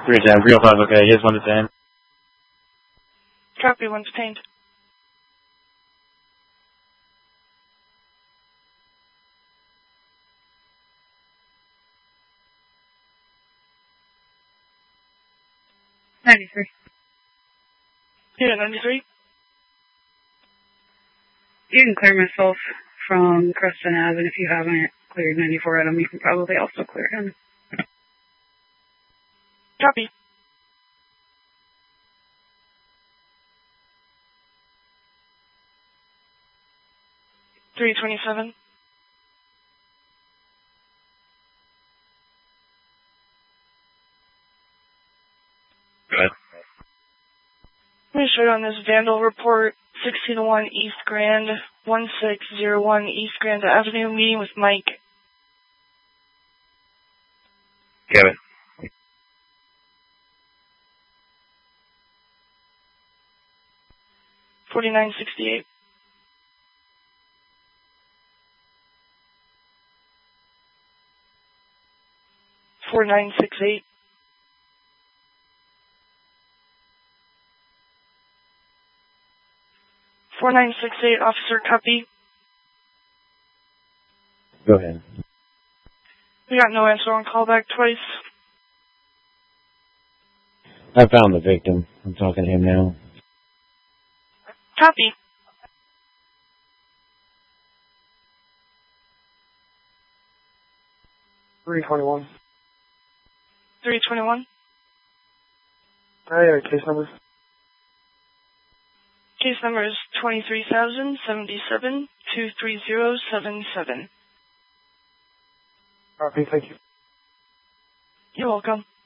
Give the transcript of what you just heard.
Real 5, okay, here's 1 detained. Copy, 1 detained. Yeah, 93. You can clear myself from Creston Ave, and if you haven't cleared 94 Adam, you can probably also clear him. Copy. $327. Good. Let me show you on this Vandal report, 1601 East Grand, 1601 East Grand Avenue, meeting with Mike. Kevin. $49.68. $49.68. $49.68, officer, copy. Go ahead. We got no answer on callback twice. I found the victim. I'm talking to him now. Copy. $321. $321. Case number. Case number is 23,077 23077. Copy, thank you. You're welcome.